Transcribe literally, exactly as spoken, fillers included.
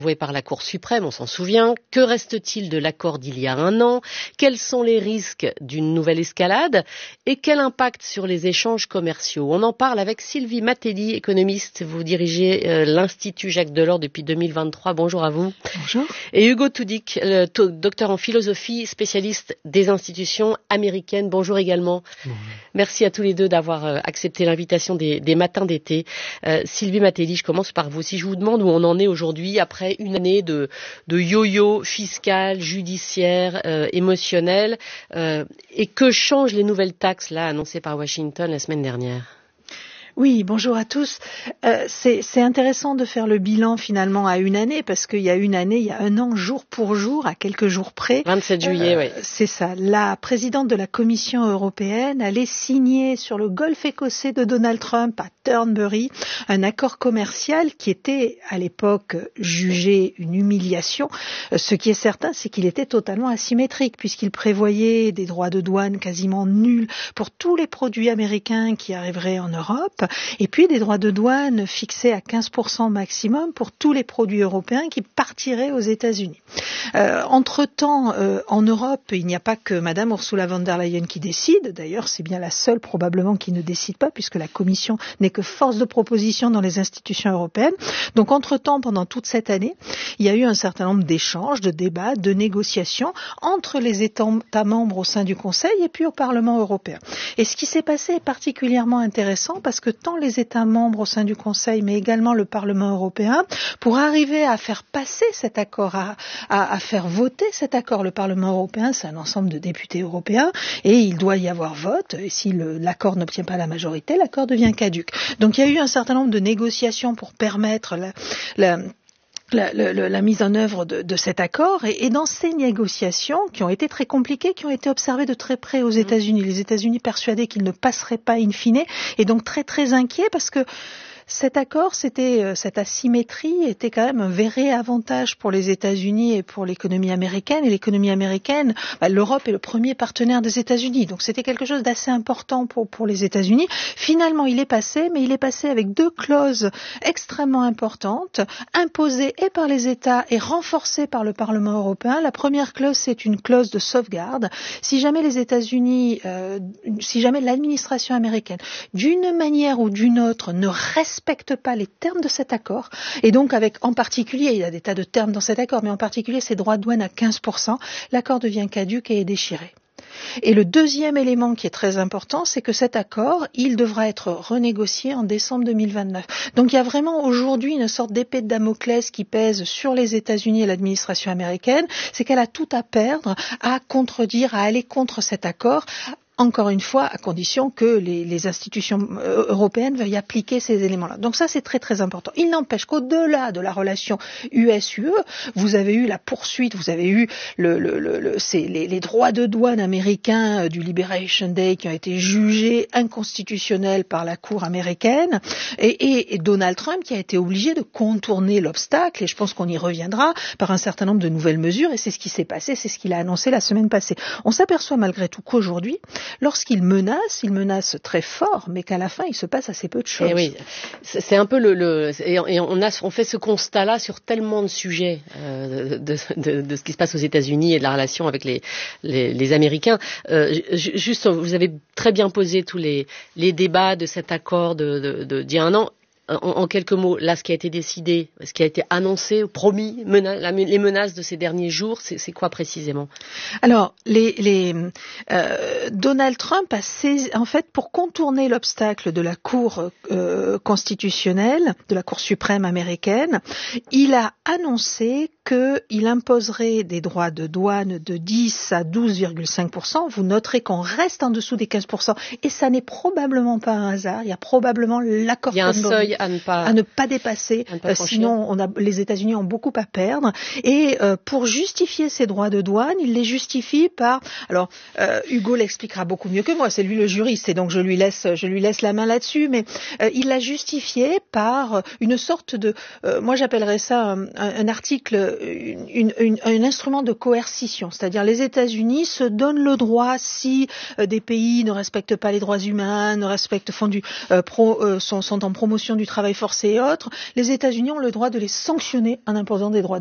Voué par la Cour suprême, on s'en souvient. Que reste-t-il de l'accord d'il y a un an? Quels sont les risques d'une nouvelle escalade? Et quel impact sur les échanges commerciaux? On en parle avec Sylvie Matelli, économiste. Vous dirigez euh, l'Institut Jacques Delors depuis deux mille vingt-trois. Bonjour à vous. Bonjour. Et Hugo Tudik, euh, docteur en philosophie, spécialiste des institutions américaines. Bonjour également. Bonjour. Merci à tous les deux d'avoir euh, accepté l'invitation des, des matins d'été. Euh, Sylvie Matelli, je commence par vous. Si je vous demande où on en est aujourd'hui, après une année de, de yo-yo fiscal, judiciaire, euh, émotionnel, euh, et que changent les nouvelles taxes là annoncées par Washington la semaine dernière? Oui, bonjour à tous. Euh, c'est, c'est intéressant de faire le bilan finalement à une année, parce qu'il y a une année, il y a un an, jour pour jour, à quelques jours près. vingt-sept juillet, euh, oui. C'est ça. La présidente de la Commission européenne allait signer sur le golfe écossais de Donald Trump à Turnberry un accord commercial qui était à l'époque jugé une humiliation. Ce qui est certain, c'est qu'il était totalement asymétrique, puisqu'il prévoyait des droits de douane quasiment nuls pour tous les produits américains qui arriveraient en Europe, et puis des droits de douane fixés à quinze pour cent maximum pour tous les produits européens qui partiraient aux États-Unis. Euh, entre-temps, euh, en Europe, il n'y a pas que Madame Ursula von der Leyen qui décide. D'ailleurs, c'est bien la seule probablement qui ne décide pas, puisque la Commission n'est que force de proposition dans les institutions européennes. Donc, entre-temps, pendant toute cette année, il y a eu un certain nombre d'échanges, de débats, de négociations entre les États membres au sein du Conseil et puis au Parlement européen. Et ce qui s'est passé est particulièrement intéressant, parce que tant les États membres au sein du Conseil, mais également le Parlement européen, pour arriver à faire passer cet accord, à, à, à faire voter cet accord. Le Parlement européen, c'est un ensemble de députés européens, et il doit y avoir vote. Et si le, l'accord n'obtient pas la majorité, l'accord devient caduc. Donc il y a eu un certain nombre de négociations pour permettre la, la La, la, la mise en œuvre de, de cet accord, et, et dans ces négociations qui ont été très compliquées, qui ont été observées de très près aux États-Unis, les États-Unis persuadés qu'ils ne passeraient pas in fine, et donc très très inquiets, parce que cet accord, c'était, cette asymétrie était quand même un vrai avantage pour les États-Unis et pour l'économie américaine. Et l'économie américaine, bah, l'Europe est le premier partenaire des États-Unis. Donc c'était quelque chose d'assez important pour, pour les États-Unis. Finalement, il est passé, mais il est passé avec deux clauses extrêmement importantes, imposées et par les États et renforcées par le Parlement européen. La première clause, c'est une clause de sauvegarde. Si jamais les États-Unis, euh, si jamais l'administration américaine, d'une manière ou d'une autre, ne respecte respecte pas les termes de cet accord, et donc avec en particulier, il y a des tas de termes dans cet accord, mais en particulier ces droits de douane à quinze pour cent, l'accord devient caduc et est déchiré. Et le deuxième élément qui est très important, c'est que cet accord, il devra être renégocié en décembre deux mille vingt-neuf. Donc il y a vraiment aujourd'hui une sorte d'épée de Damoclès qui pèse sur les États-Unis et l'administration américaine, c'est qu'elle a tout à perdre, à contredire, à aller contre cet accord, encore une fois, à condition que les, les institutions européennes veuillent appliquer ces éléments-là. Donc ça, c'est très très important. Il n'empêche qu'au-delà de la relation U S U E, vous avez eu la poursuite, vous avez eu le, le, le, le, c'est les, les droits de douane américains du Liberation Day qui ont été jugés inconstitutionnels par la Cour américaine, et, et, et Donald Trump qui a été obligé de contourner l'obstacle, et je pense qu'on y reviendra, par un certain nombre de nouvelles mesures, et c'est ce qui s'est passé, c'est ce qu'il a annoncé la semaine passée. On s'aperçoit malgré tout qu'aujourd'hui, lorsqu'il menace, il menace très fort, mais qu'à la fin, il se passe assez peu de choses. Et oui, c'est un peu le... le et on, a, on fait ce constat-là sur tellement de sujets euh, de, de, de ce qui se passe aux États-Unis et de la relation avec les, les, les Américains. Euh, juste, vous avez très bien posé tous les, les débats de cet accord de, de, de, d'il y a un an. En, en quelques mots, là, ce qui a été décidé, ce qui a été annoncé, promis, mena, la, les menaces de ces derniers jours, c'est, c'est quoi précisément? Alors, les, les, euh, Donald Trump a saisi, en fait, pour contourner l'obstacle de la Cour euh, constitutionnelle, de la Cour suprême américaine, il a annoncé qu'il imposerait des droits de douane de dix à douze virgule cinq pour cent. Vous noterez qu'on reste en dessous des quinze pour cent, et ça n'est probablement pas un hasard. Il y a probablement l'accord. Il y a un seuil à ne pas, à ne pas dépasser, ne pas euh, sinon on a, les États-Unis ont beaucoup à perdre. Et euh, pour justifier ces droits de douane, il les justifie par... Alors, euh, Hugo l'expliquera beaucoup mieux que moi, c'est lui le juriste, et donc je lui laisse, je lui laisse la main là-dessus, mais euh, il l'a justifié par une sorte de... Euh, moi j'appellerais ça un, un article, une, une, un instrument de coercition, c'est-à-dire les États-Unis se donnent le droit, si euh, des pays ne respectent pas les droits humains, ne respectent, font du, euh, pro, euh, sont, sont en promotion du du travail forcé et autres, les États-Unis ont le droit de les sanctionner en imposant des droits